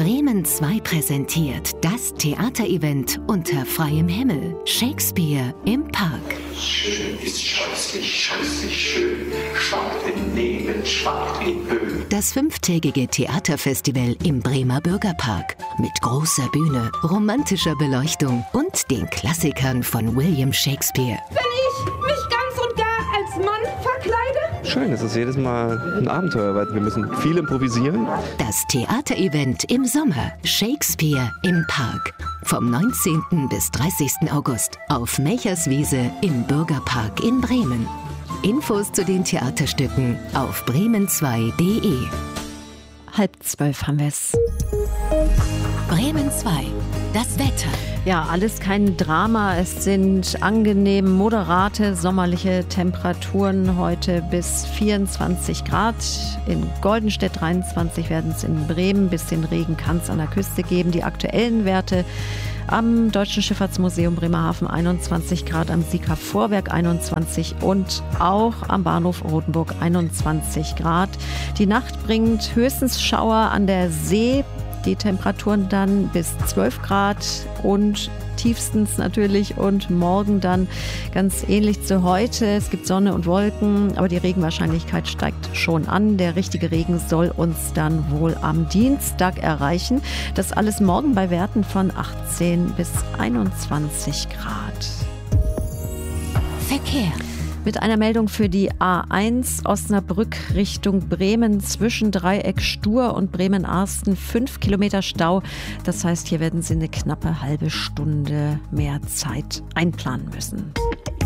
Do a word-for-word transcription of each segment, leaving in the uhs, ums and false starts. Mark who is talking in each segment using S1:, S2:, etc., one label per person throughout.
S1: Bremen zwei präsentiert das Theaterevent unter freiem Himmel. Shakespeare im Park.
S2: Schön ist scheußlich, scheußlich schön, schwankt in Nebel, schwankt in Höhen.
S1: Das fünftägige Theaterfestival im Bremer Bürgerpark mit großer Bühne, romantischer Beleuchtung und den Klassikern von William Shakespeare.
S3: Wenn ich mich ganz und gar als Mann verkleide?
S4: Schön, es ist jedes Mal ein Abenteuer, weil wir müssen viel improvisieren.
S1: Das Theaterevent im Sommer. Shakespeare im Park. Vom neunzehnten bis dreißigsten August auf Melcherswiese im Bürgerpark in Bremen. Infos zu den Theaterstücken auf bremen zwei punkt de.
S5: Halb zwölf haben wir es.
S1: Bremen zwei. Das Wetter.
S5: Ja, alles kein Drama. Es sind angenehm moderate sommerliche Temperaturen heute bis vierundzwanzig Grad. In Goldenstedt dreiundzwanzig werden es in Bremen. Bisschen Regen kann es an der Küste geben. Die aktuellen Werte am Deutschen Schifffahrtsmuseum Bremerhaven einundzwanzig Grad, am Sieger Vorwerk einundzwanzig und auch am Bahnhof Rotenburg einundzwanzig Grad. Die Nacht bringt höchstens Schauer an der See. Die Temperaturen dann bis zwölf Grad und tiefstens natürlich und morgen dann ganz ähnlich zu heute. Es gibt Sonne und Wolken, aber die Regenwahrscheinlichkeit steigt schon an. Der richtige Regen soll uns dann wohl am Dienstag erreichen. Das alles morgen bei Werten von achtzehn bis einundzwanzig Grad.
S1: Verkehr.
S5: Mit einer Meldung für die A eins Osnabrück Richtung Bremen zwischen Dreieck Stur und Bremen-Arsten fünf Kilometer Stau. Das heißt, hier werden Sie eine knappe halbe Stunde mehr Zeit einplanen müssen.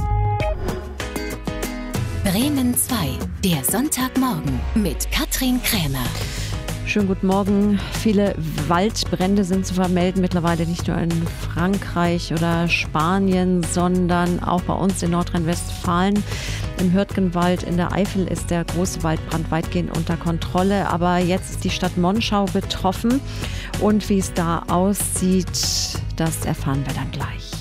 S1: Bremen zwei. Der Sonntagmorgen mit Katrin Krämer.
S5: Schönen guten Morgen. Viele Waldbrände sind zu vermelden, mittlerweile nicht nur in Frankreich oder Spanien, sondern auch bei uns in Nordrhein-Westfalen. Im Hürtgenwald in der Eifel ist der große Waldbrand weitgehend unter Kontrolle. Aber jetzt ist die Stadt Monschau betroffen. Und wie es da aussieht, das erfahren wir dann gleich.